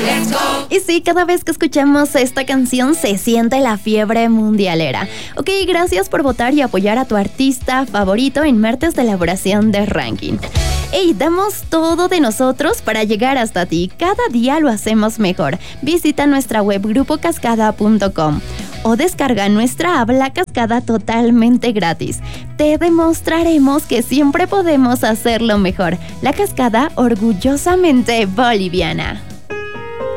Y sí, cada vez que escuchamos esta canción se siente la fiebre mundialera. Ok, gracias por votar y apoyar a tu artista favorito en martes de elaboración de ranking. Hey, damos todo de nosotros para llegar hasta ti. Cada día lo hacemos mejor. Visita nuestra web grupocascada.com o descarga nuestra app La Cascada totalmente gratis. Te demostraremos que siempre podemos hacerlo mejor. La Cascada, orgullosamente boliviana.